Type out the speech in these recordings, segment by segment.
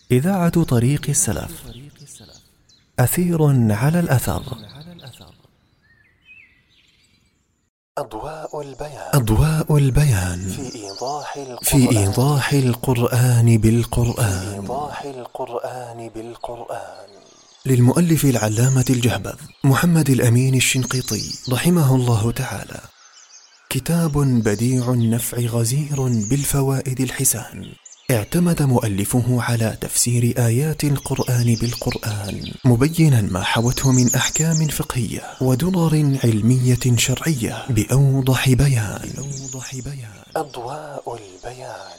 إذاعة طريق السلف. أثير على الأثر. أضواء البيان في إيضاح القرآن بالقرآن. للمؤلف العلامة الجهبذ محمد الأمين الشنقيطي رحمه الله تعالى. كتاب بديع النفع غزير بالفوائد الحسان. اعتمد مؤلفه على تفسير آيات القرآن بالقرآن، مبينا ما حوته من أحكام فقهية ودرر علمية شرعية بأوضح بيان. أضواء البيان.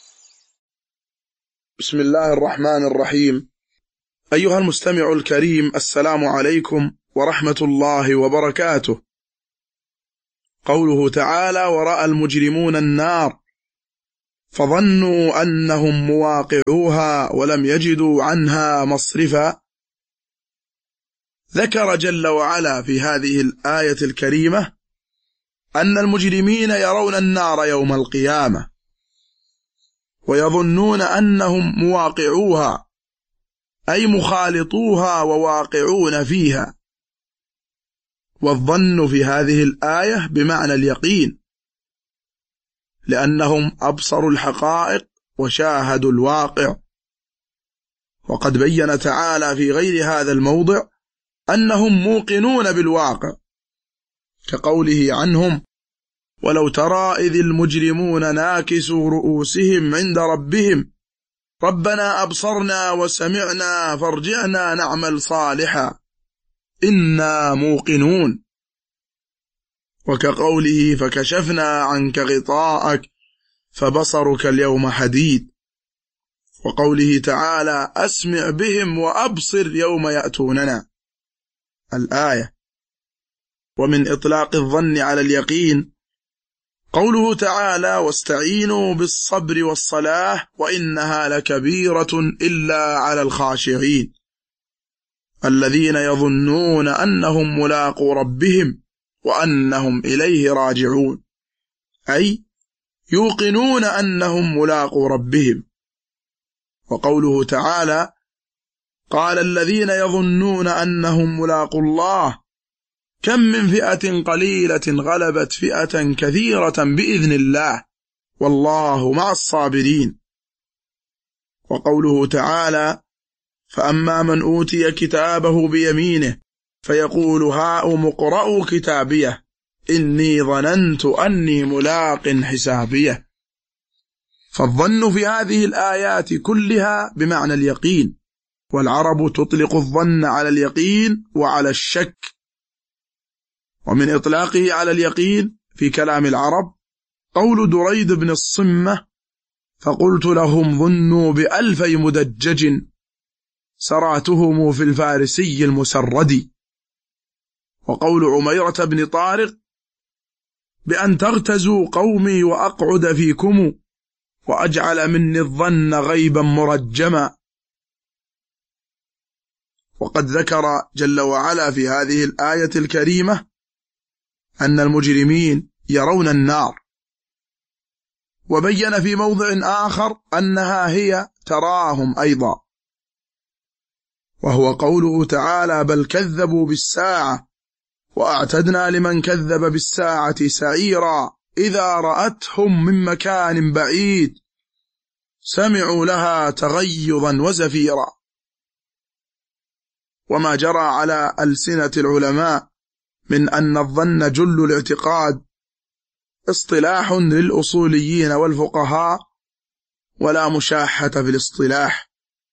بسم الله الرحمن الرحيم. أيها المستمع الكريم، السلام عليكم ورحمة الله وبركاته. قوله تعالى: ورأى المجرمون النار فظنوا أنهم مواقعوها ولم يجدوا عنها مصرفا. ذكر جل وعلا في هذه الآية الكريمة أن المجرمين يرون النار يوم القيامة ويظنون أنهم مواقعوها، أي مخالطوها وواقعون فيها. والظن في هذه الآية بمعنى اليقين، لأنهم أبصروا الحقائق وشاهدوا الواقع. وقد بين تعالى في غير هذا الموضع أنهم موقنون بالواقع، كقوله عنهم: ولو ترى إذ المجرمون ناكسوا رؤوسهم عند ربهم ربنا أبصرنا وسمعنا فارجعنا نعمل صالحا إنا موقنون. وكقوله: فكشفنا عنك غطاءك فبصرك اليوم حديد. وقوله تعالى: أسمع بهم وأبصر يوم يأتوننا، الآية. ومن إطلاق الظن على اليقين قوله تعالى: واستعينوا بالصبر والصلاة وإنها لكبيرة إلا على الخاشعين الذين يظنون أنهم ملاقو ربهم وأنهم إليه راجعون، أي يوقنون أنهم ملاقو ربهم. وقوله تعالى: قال الذين يظنون أنهم ملاقو الله كم من فئة قليلة غلبت فئة كثيرة بإذن الله والله مع الصابرين. وقوله تعالى: فأما من أوتي كتابه بيمينه فيقول هاؤم اقرءوا كتابيه إني ظننت أني ملاق حسابيه. فالظن في هذه الآيات كلها بمعنى اليقين، والعرب تطلق الظن على اليقين وعلى الشك. ومن إطلاقه على اليقين في كلام العرب قول دريد بن الصمة: فقلت لهم ظنوا بألفي مدجج سراتهم في الفارسي المسرد. وقول عميرة بن طارق: بأن تغتزوا قومي وأقعد فيكم وأجعل مني الظن غيبا مرجما. وقد ذكر جل وعلا في هذه الآية الكريمة أن المجرمين يرون النار، وبين في موضع آخر أنها هي تراهم أيضا، وهو قوله تعالى: بل كذبوا بالساعة وأعتدنا لمن كذب بالساعة سعيرا إذا رأتهم من مكان بعيد سمعوا لها تغيظا وزفيرا. وما جرى على ألسنة العلماء من أن الظن جل الاعتقاد اصطلاح للأصوليين والفقهاء ولا مشاحة في الاصطلاح.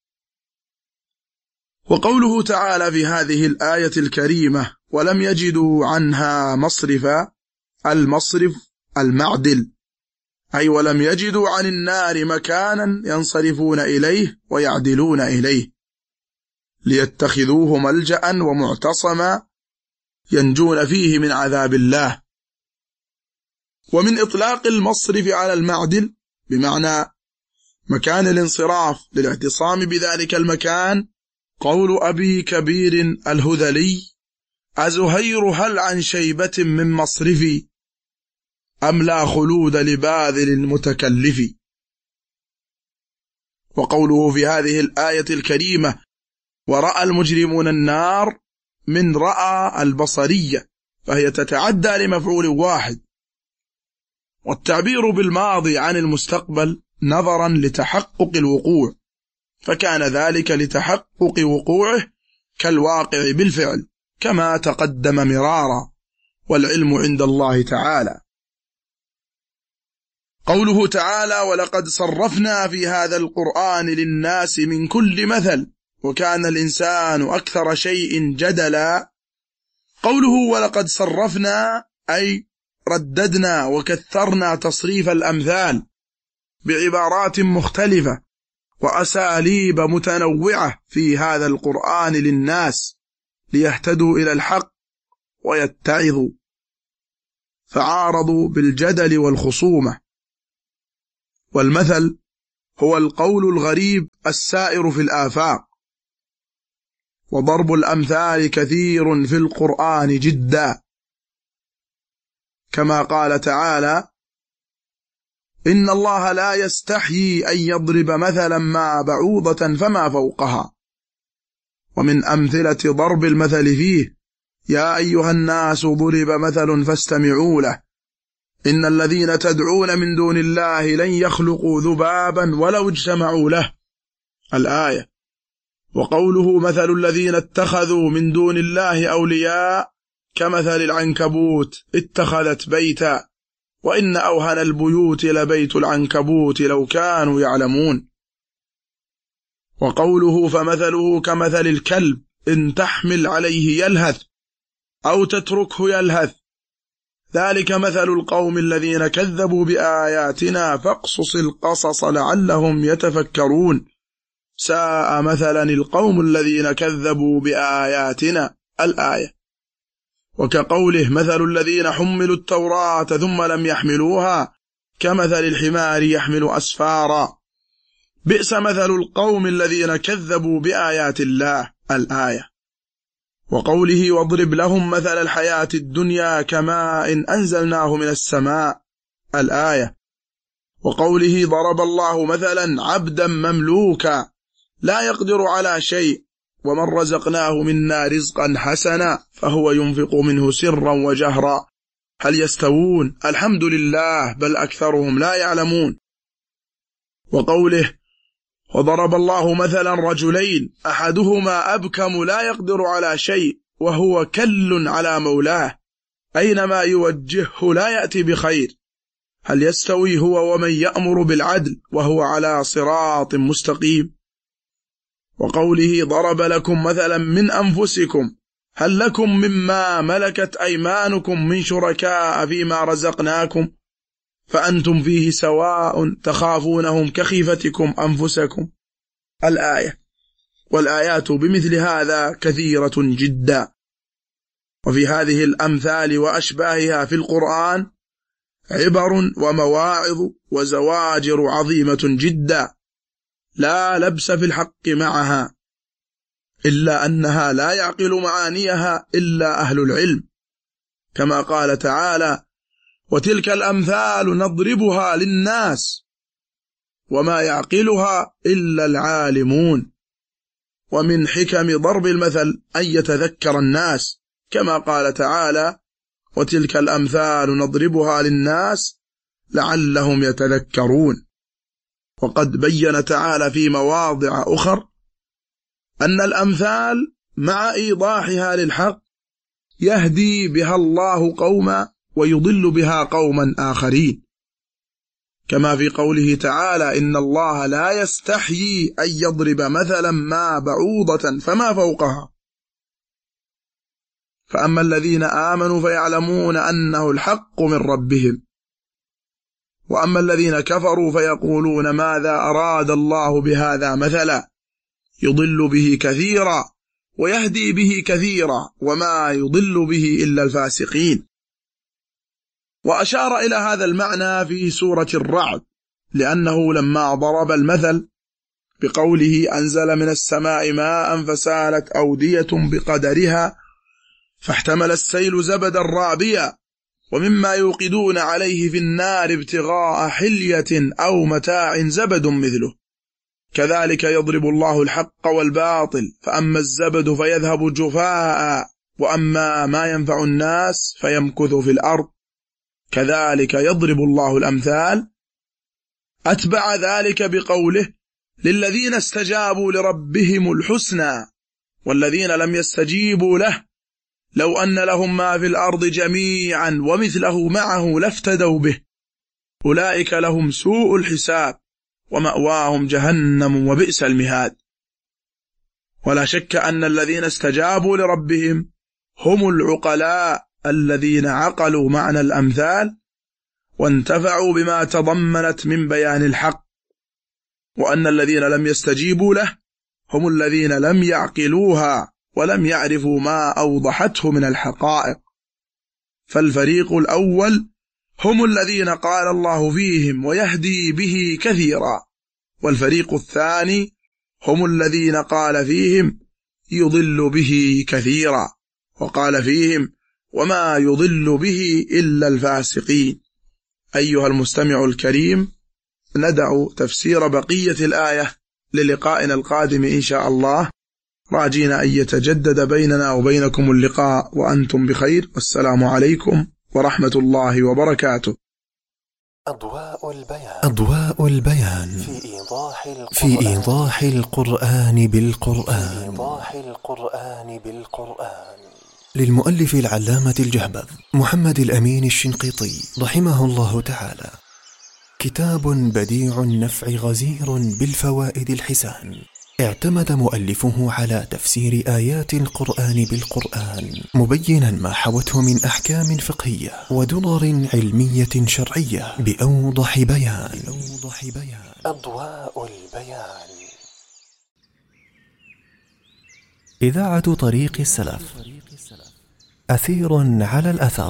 وقوله تعالى في هذه الآية الكريمة: ولم يجدوا عنها مصرفا، المصرف المعدل، أي ولم يجدوا عن النار مكانا ينصرفون إليه ويعدلون إليه ليتخذوه ملجأ ومعتصما ينجون فيه من عذاب الله. ومن إطلاق المصرف على المعدل بمعنى مكان الانصراف للاعتصام بذلك المكان قول أبي كبير الهذلي: أزهير هل عن شيبة من مصرفي أم لا خلود لباذل المتكلف. وقوله في هذه الآية الكريمة ورأى المجرمون النار من رأى البصرية، فهي تتعدى لمفعول واحد. والتعبير بالماضي عن المستقبل نظرا لتحقق الوقوع، فكان ذلك لتحقق وقوعه كالواقع بالفعل كما تقدم مرارا، والعلم عند الله تعالى. قوله تعالى ولقد صرفنا في هذا القرآن للناس من كل مثل وكان الإنسان أكثر شيء جدلا. قوله ولقد صرفنا أي رددنا وكثرنا تصريف الأمثال بعبارات مختلفة وأساليب متنوعة في هذا القرآن للناس ليهتدوا إلى الحق ويتعظوا، فعارضوا بالجدل والخصومة. والمثل هو القول الغريب السائر في الآفاق، وضرب الأمثال كثير في القرآن جدا، كما قال تعالى إن الله لا يستحيي أن يضرب مثلا ما بعوضة فما فوقها. ومن أمثلة ضرب المثل فيه يا أيها الناس ضرب مثل فاستمعوا له إن الذين تدعون من دون الله لن يخلقوا ذبابا ولو اجتمعوا له، الآية. وقوله مثل الذين اتخذوا من دون الله أولياء كمثل العنكبوت اتخذت بيتا وإن أوهن البيوت لبيت العنكبوت لو كانوا يعلمون. وقوله فمثله كمثل الكلب إن تحمل عليه يلهث أو تتركه يلهث ذلك مثل القوم الذين كذبوا بآياتنا فاقصص القصص لعلهم يتفكرون ساء مثلا القوم الذين كذبوا بآياتنا، الآية. وكقوله مثل الذين حملوا التوراة ثم لم يحملوها كمثل الحمار يحمل أسفارا بئس مثل القوم الذين كذبوا بآيات الله، الآية. وقوله واضرب لهم مثل الحياة الدنيا كماء إن أنزلناه من السماء، الآية. وقوله ضرب الله مثلا عبدا مملوكا لا يقدر على شيء ومن رزقناه منا رزقا حسنا فهو ينفق منه سرا وجهرا هل يستوون الحمد لله بل أكثرهم لا يعلمون. وقوله وضرب الله مثلا رجلين أحدهما أبكم لا يقدر على شيء وهو كل على مولاه أينما يوجهه لا يأتي بخير هل يستوي هو ومن يأمر بالعدل وهو على صراط مستقيم. وقوله ضرب لكم مثلا من أنفسكم هل لكم مما ملكت أيمانكم من شركاء فيما رزقناكم فأنتم فيه سواء تخافونهم كخيفتكم أنفسكم، الآية. والآيات بمثل هذا كثيرة جدا. وفي هذه الأمثال وأشباهها في القرآن عبر ومواعظ وزواجر عظيمة جدا لا لبس في الحق معها، إلا أنها لا يعقل معانيها إلا أهل العلم، كما قال تعالى وتلك الأمثال نضربها للناس وما يعقلها إلا العالمون. ومن حكم ضرب المثل أن يتذكر الناس، كما قال تعالى وتلك الأمثال نضربها للناس لعلهم يتذكرون. وقد بين تعالى في مواضع أخر أن الأمثال مع إيضاحها للحق يهدي بها الله قوما ويضل بها قوما آخرين، كما في قوله تعالى إن الله لا يستحيي أن يضرب مثلا ما بعوضة فما فوقها. فأما الذين آمنوا فيعلمون أنه الحق من ربهم، وأما الذين كفروا فيقولون ماذا أراد الله بهذا مثلا يضل به كثيرا ويهدي به كثيرا وما يضل به إلا الفاسقين. وأشار إلى هذا المعنى في سورة الرعد، لأنه لما ضرب المثل بقوله أنزل من السماء ماء فسالت أودية بقدرها فاحتمل السيل زبدا رابيا ومما يوقدون عليه في النار ابتغاء حلية أو متاع زبد مثله كذلك يضرب الله الحق والباطل فأما الزبد فيذهب جفاء وأما ما ينفع الناس فيمكث في الأرض كذلك يضرب الله الأمثال. أتبع ذلك بقوله للذين استجابوا لربهم الحسنى والذين لم يستجيبوا له لو أن لهم ما في الأرض جميعا ومثله معه لافتدوا به أولئك لهم سوء الحساب ومأواهم جهنم وبئس المهاد. ولا شك أن الذين استجابوا لربهم هم العقلاء الذين عقلوا معنى الأمثال وانتفعوا بما تضمنت من بيان الحق، وأن الذين لم يستجيبوا له هم الذين لم يعقلوها ولم يعرفوا ما أوضحته من الحقائق. فالفريق الأول هم الذين قال الله فيهم ويهدي به كثيرا، والفريق الثاني هم الذين قال فيهم يضل به كثيرا، وقال فيهم وما يضل به إلا الفاسقين. أيها المستمع الكريم، ندع تفسير بقية الآية للقائنا القادم إن شاء الله، راجين أن يتجدد بيننا وبينكم اللقاء وأنتم بخير، والسلام عليكم ورحمة الله وبركاته. أضواء البيان في إيضاح القرآن بالقرآن للمؤلف العلامة الجهبذ محمد الأمين الشنقيطي رحمه الله تعالى. كتاب بديع النفع غزير بالفوائد الحسان. اعتمد مؤلفه على تفسير آيات القرآن بالقرآن، مبينا ما حوته من أحكام فقهية ودرر علمية شرعية بأوضح بيان. أضواء البيان. إذاعة طريق السلف، أثير على الأثر.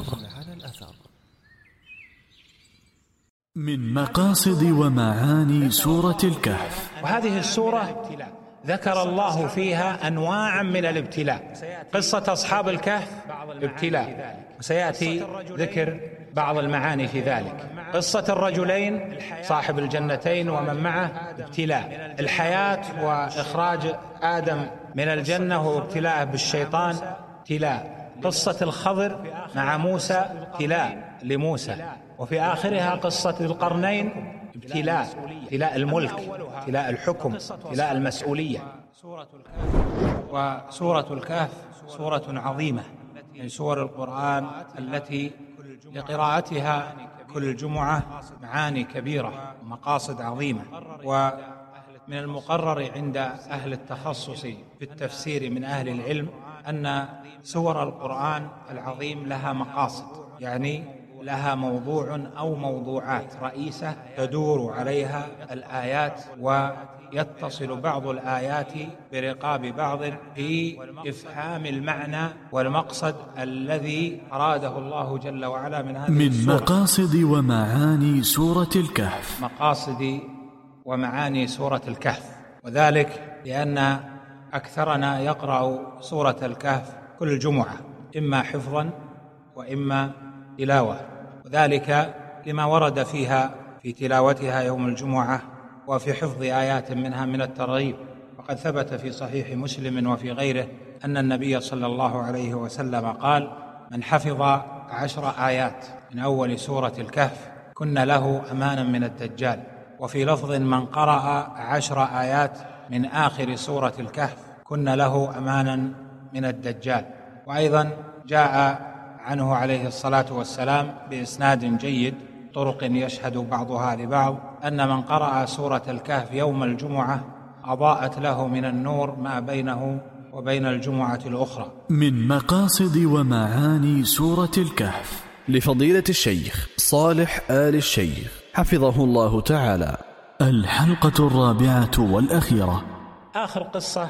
من مقاصد ومعاني سورة الكهف. وهذه السورة ذكر الله فيها أنواعا من الابتلاء. قصة أصحاب الكهف ابتلاء، وسيأتي ذكر بعض المعاني في ذلك. قصة الرجلين صاحب الجنتين ومن معه ابتلاء. الحياة وإخراج آدم من الجنة وابتلاءه بالشيطان ابتلاء. قصة الخضر مع موسى ابتلاء لموسى. وفي آخرها قصة القرنين ابتلاء الملك، ابتلاء الحكم، ابتلاء المسؤولية. وسورة الكهف سورة عظيمة من سور القرآن التي لقراءتها كل جمعة معاني كبيرة ومقاصد عظيمة. ومن المقرر عند أهل التخصص في التفسير من أهل العلم أن سور القرآن العظيم لها مقاصد، يعني لها موضوع أو موضوعات رئيسة تدور عليها الآيات، ويتصل بعض الآيات برقاب بعض في إفهام المعنى والمقصد الذي أراده الله جل وعلا من هذه السورة. من مقاصد ومعاني سورة الكهف. مقاصد ومعاني سورة الكهف، وذلك لأن أكثرنا يقرأ سورة الكهف كل جمعة، إما حفظا وإما تلاوة، وذلك لما ورد فيها في تلاوتها يوم الجمعة وفي حفظ آيات منها من الترغيب. وقد ثبت في صحيح مسلم وفي غيره أن النبي صلى الله عليه وسلم قال: من حفظ 10 آيات من أول سورة الكهف كن له أمانا من الدجال. وفي لفظ: من قرأ 10 آيات من آخر سورة الكهف كن له أمانا من الدجال. وأيضا جاء عنه عليه الصلاة والسلام بإسناد جيد طرق يشهد بعضها لبعض أن من قرأ سورة الكهف يوم الجمعة أضاءت له من النور ما بينه وبين الجمعة الأخرى. من مقاصد ومعاني سورة الكهف لفضيلة الشيخ صالح آل الشيخ حفظه الله تعالى. الحلقة 4 آخر قصة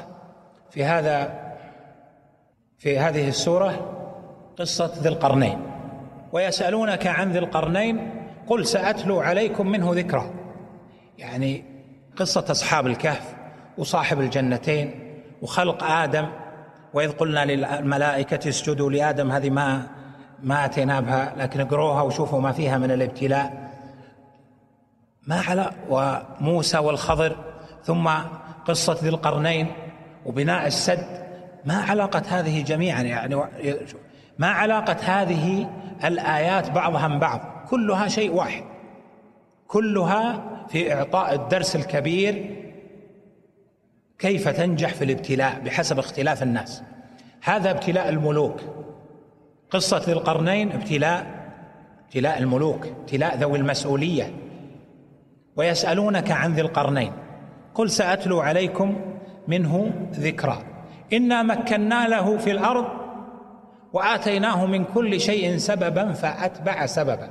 في هذه السورة قصة ذي القرنين. ويسألونك عن ذي القرنين قل سأتلو عليكم منه ذكرا، يعني قصة أصحاب الكهف وصاحب الجنتين وخلق آدم. وإذ قلنا للملائكة اسجدوا لآدم، هذه ما أتينا بها، لكن اقروها وشوفوا ما فيها من الابتلاء. ما على وموسى والخضر، ثم قصة ذي القرنين وبناء السد. ما علاقة هذه جميعا؟ يعني ما علاقة هذه الآيات بعضها من بعض؟ كلها شيء واحد، كلها في إعطاء الدرس الكبير كيف تنجح في الابتلاء بحسب اختلاف الناس. هذا ابتلاء الملوك، قصة ذي القرنين ابتلاء الملوك، ابتلاء ذوي المسؤولية. ويسألونك عن ذي القرنين قل سأتلو عليكم منه ذكرا إنا مكنا له في الأرض وآتيناه من كل شيء سببا فأتبع سببا.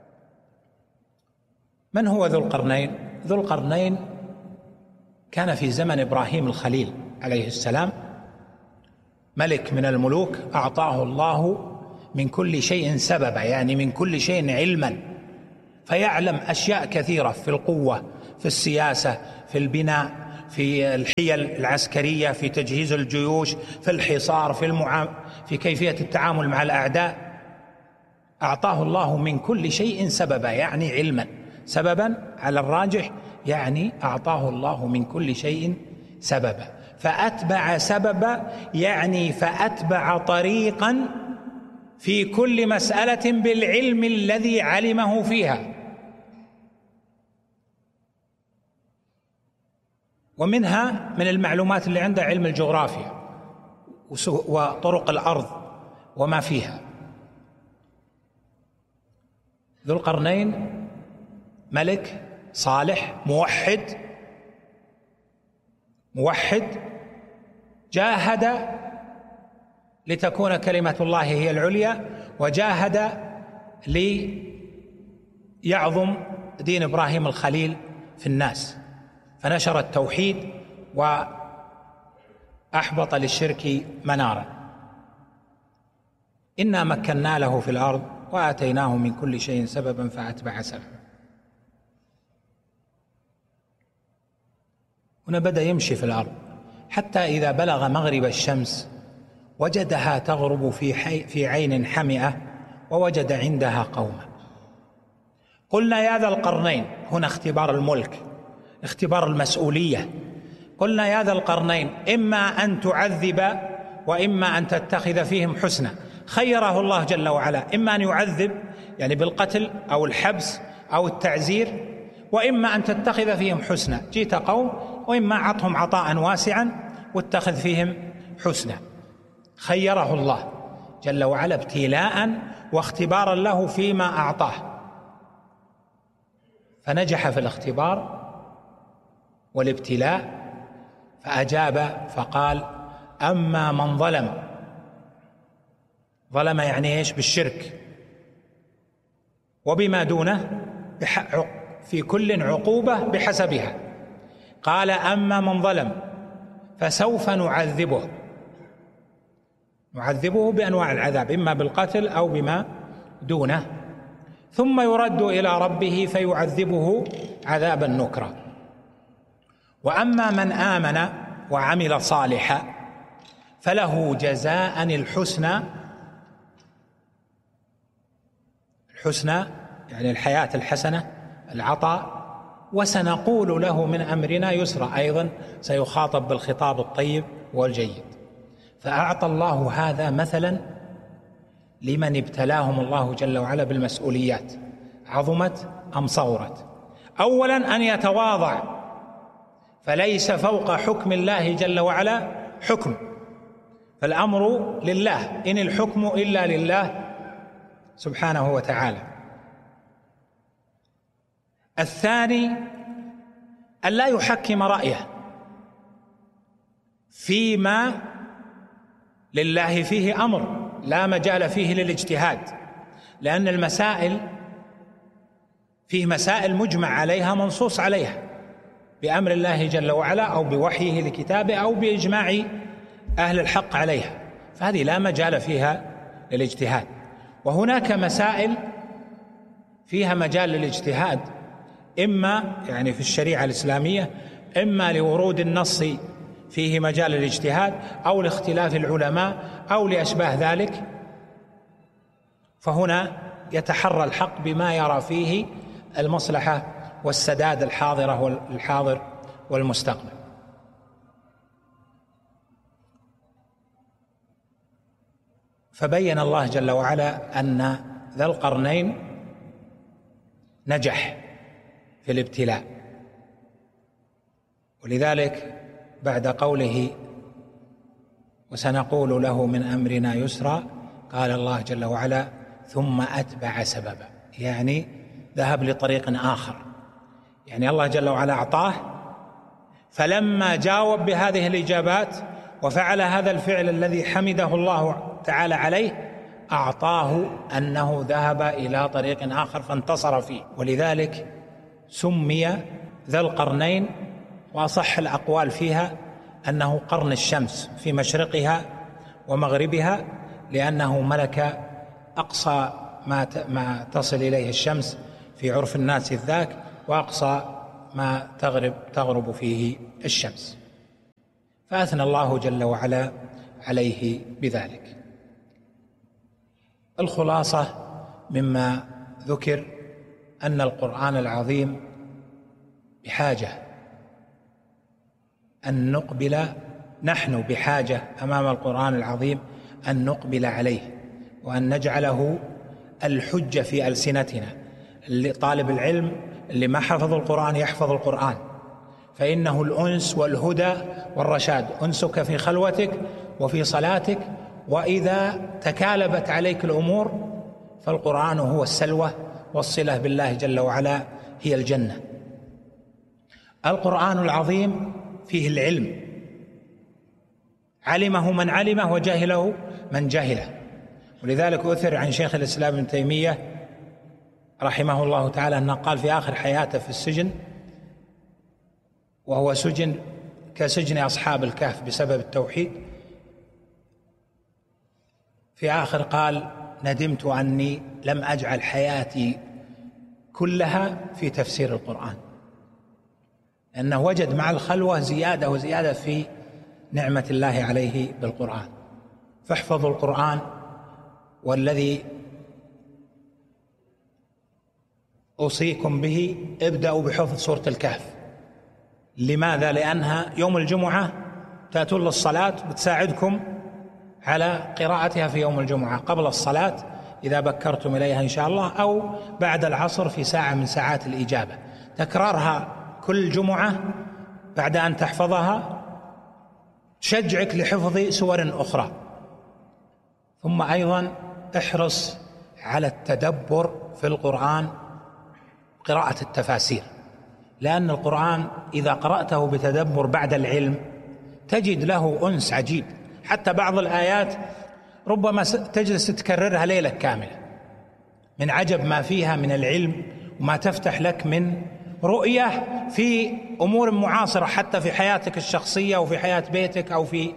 من هو ذو القرنين؟ ذو القرنين كان في زمن إبراهيم الخليل عليه السلام، ملك من الملوك أعطاه الله من كل شيء سببا، يعني من كل شيء علما، فيعلم أشياء كثيرة في القوة، في السياسة، في البناء، في الحيل العسكرية، في تجهيز الجيوش، في الحصار، في كيفية التعامل مع الأعداء. أعطاه الله من كل شيء سببا، يعني علما. سببا على الراجح يعني أعطاه الله من كل شيء سببا. فأتبع سببا يعني فأتبع طريقا في كل مسألة بالعلم الذي علمه فيها. ومنها من المعلومات اللي عنده علم الجغرافيا وطرق الأرض وما فيها. ذو القرنين ملك صالح موحد جاهد لتكون كلمة الله هي العليا، وجاهد ليعظم دين إبراهيم الخليل في الناس، فنشر التوحيد وأحبط للشرك منارا. إنا مكنا له في الأرض وآتيناه من كل شيء سببا فأتبع سببا. هنا بدأ يمشي في الأرض حتى إذا بلغ مغرب الشمس وجدها تغرب في عين حمئة ووجد عندها قوما. قلنا يا ذا القرنين، هنا اختبار الملك، اختبار المسؤولية. قلنا يا ذا القرنين إما أن تعذب وإما أن تتخذ فيهم حسنا. خيره الله جل وعلا، إما أن يعذب يعني بالقتل أو الحبس أو التعزير، وإما أن تتخذ فيهم حسنا. جيت قوم وإما عطهم عطاء واسعا واتخذ فيهم حسنا. خيره الله جل وعلا ابتلاء واختبارا له فيما أعطاه، فنجح في الاختبار والابتلاء فأجاب فقال أما من ظلم يعني إيش؟ بالشرك، وبما دونه في كل عقوبة بحسبها. قال أما من ظلم فسوف نعذبه بأنواع العذاب، إما بالقتل أو بما دونه، ثم يرد إلى ربه فيعذبه عذابا نكرا. وأما من آمن وعمل صالحا فله جزاء الحسنى يعني الحياة الحسنة، العطاء، وسنقول له من أمرنا يسرا، أيضا سيخاطب بالخطاب الطيب والجيد. فأعطى الله هذا مثلا لمن ابتلاهم الله جل وعلا بالمسؤوليات، عظمت أم صغرت. أولا أن يتواضع، فليس فوق حكم الله جل وعلا حكم، فالأمر لله، إن الحكم إلا لله سبحانه وتعالى. الثاني أن لا يحكم رأيه فيما لله فيه أمر، لا مجال فيه للاجتهاد، لأن المسائل فيه مسائل مجمع عليها منصوص عليها بأمر الله جل وعلا أو بوحيه لكتابه أو بإجماع أهل الحق عليها، فهذه لا مجال فيها للاجتهاد. وهناك مسائل فيها مجال للاجتهاد، إما يعني في الشريعة الإسلامية إما لورود النص فيه مجال الاجتهاد أو لاختلاف العلماء أو لأشباه ذلك، فهنا يتحرى الحق بما يرى فيه المصلحة والسداد الحاضر والمستقبل. فبين الله جل وعلا أن ذا القرنين نجح في الابتلاء، ولذلك بعد قوله وسنقول له من أمرنا يسرا قال الله جل وعلا ثم أتبع سببا، يعني ذهب لطريق آخر. يعني الله جل وعلا أعطاه، فلما جاوب بهذه الإجابات وفعل هذا الفعل الذي حمده الله تعالى عليه أعطاه أنه ذهب إلى طريق آخر فانتصر فيه. ولذلك سمي ذا القرنين، وأصح الأقوال فيها أنه قرن الشمس في مشرقها ومغربها، لأنه ملك أقصى ما تصل إليه الشمس في عرف الناس ذاك، وأقصى ما تغرب فيه الشمس، فأثنى الله جل وعلا عليه بذلك. الخلاصة مما ذكر أن القرآن العظيم بحاجة أن نقبل، نحن بحاجة أمام القرآن العظيم أن نقبل عليه وأن نجعله الحجة في ألسنتنا. طالب العلم اللي ما حفظ القرآن يحفظ القرآن، فإنه الأنس والهدى والرشاد، أنسك في خلوتك وفي صلاتك، وإذا تكالبت عليك الأمور فالقرآن هو السلوى، والصلة بالله جل وعلا هي الجنة. القرآن العظيم فيه العلم، علمه من علمه وجهله من جهله. ولذلك أثر عن شيخ الإسلام ابن تيمية رحمه الله تعالى أنه قال في آخر حياته في السجن، وهو سجن كسجن أصحاب الكهف بسبب التوحيد، في آخر قال ندمت أني لم أجعل حياتي كلها في تفسير القرآن، لأنه وجد مع الخلوة زيادة وزيادة في نعمة الله عليه بالقرآن. فاحفظوا القرآن، والذي أوصيكم به ابدأوا بحفظ سورة الكهف. لماذا؟ لأنها يوم الجمعة تأتون للصلاة، بتساعدكم على قراءتها في يوم الجمعة قبل الصلاة إذا بكرتم إليها إن شاء الله، أو بعد العصر في ساعة من ساعات الإجابة. تكرارها كل جمعة بعد أن تحفظها تشجعك لحفظ سور أخرى. ثم أيضا احرص على التدبر في القرآن، قراءة التفاسير، لأن القرآن إذا قرأته بتدبر بعد العلم تجد له أنس عجيب. حتى بعض الآيات ربما تجلس تكررها ليلة كاملة من عجب ما فيها من العلم، وما تفتح لك من رؤية في أمور معاصرة حتى في حياتك الشخصية وفي حياة بيتك أو في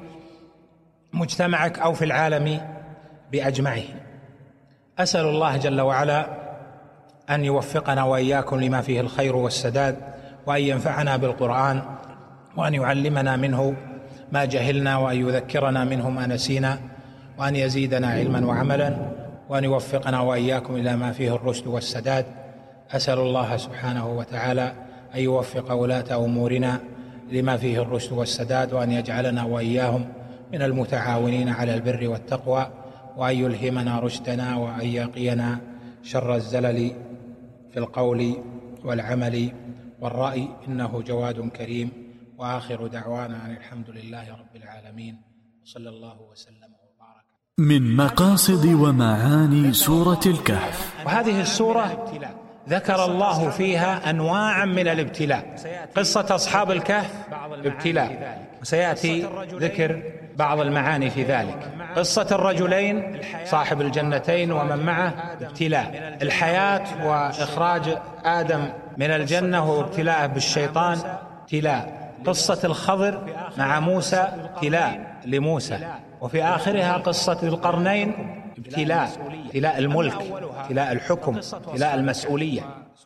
مجتمعك أو في العالم بأجمعه. أسأل الله جل وعلا أن يوفقنا وإياكم لما فيه الخير والسداد، وأن ينفعنا بالقرآن، وأن يعلمنا منه ما جهلنا، وأن يذكرنا منه ما نسينا، وأن يزيدنا علما وعملا، وأن يوفقنا وإياكم إلى ما فيه الرشد والسداد. أسأل الله سبحانه وتعالى أن يوفق ولاة أمورنا لما فيه الرشد والسداد، وأن يجعلنا وإياهم من المتعاونين على البر والتقوى، وأن يلهمنا رشدنا، وأن يقينا شر الزلل في القول والعمل والرأي، إنه جواد كريم. وآخر دعوانا أن الحمد لله رب العالمين، وصلى الله وسلم وبارك. من مقاصد ومعاني سورة الكهف. وهذه السورة ذكر الله فيها أنواعا من الابتلاء. قصة أصحاب الكهف ابتلاء، وسيأتي ذكر بعض المعاني في ذلك. قصة الرجلين صاحب الجنتين ومن معه ابتلاء. الحياة وإخراج آدم من الجنة وابتلاءه بالشيطان ابتلاء. قصة الخضر مع موسى ابتلاء لموسى. وفي آخرها قصة القرنين ابتلاء، ابتلاء الملك، ابتلاء الحكم، ابتلاء المسؤولية.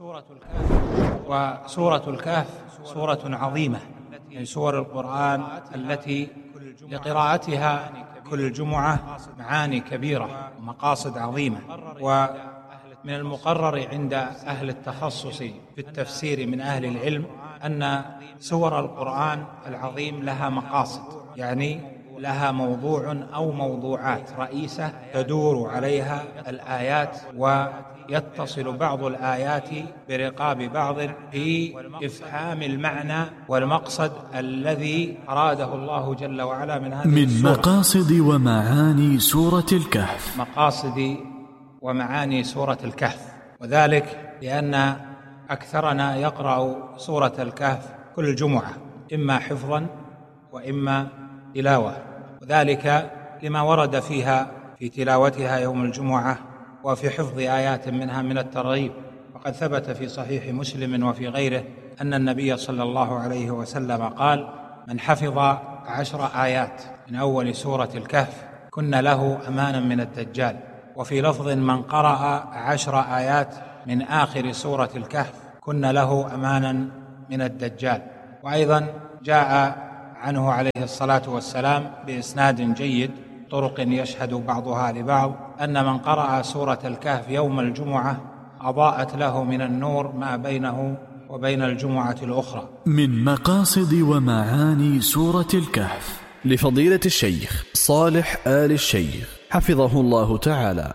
وسورة الكهف سورة عظيمة من سور القرآن التي لقراءتها كل جمعة معاني كبيرة ومقاصد عظيمة. ومن المقرر عند أهل التخصص في التفسير من أهل العلم أن سور القرآن العظيم لها مقاصد، يعني لها موضوع أو موضوعات رئيسة تدور عليها الآيات، ويتصل بعض الآيات برقاب بعض في إفهام المعنى والمقصد الذي أراده الله جل وعلا من هذه السورة. من مقاصد ومعاني سورة الكهف. مقاصد ومعاني سورة الكهف، وذلك لأن أكثرنا يقرأ سورة الكهف كل جمعة، إما حفظا وإما تلاوة، وذلك لما ورد فيها في تلاوتها يوم الجمعة وفي حفظ آيات منها من الترغيب. وقد ثبت في صحيح مسلم وفي غيره أن النبي صلى الله عليه وسلم قال: من حفظ 10 آيات من أول سورة الكهف كن له أمانا من الدجال. وفي لفظ: من قرأ 10 آيات من آخر سورة الكهف كن له أمانا من الدجال. وأيضا جاء عنه عليه الصلاة والسلام بإسناد جيد طرق يشهد بعضها لبعض أن من قرأ سورة الكهف يوم الجمعة أضاءت له من النور ما بينه وبين الجمعة الأخرى. من مقاصد ومعاني سورة الكهف لفضيلة الشيخ صالح آل الشيخ حفظه الله تعالى.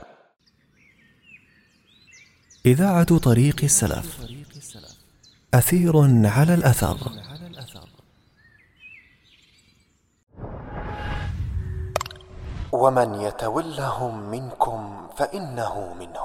إذاعة طريق السلف، أثير على الأثر. ومن يتولهم منكم فإنه منهم.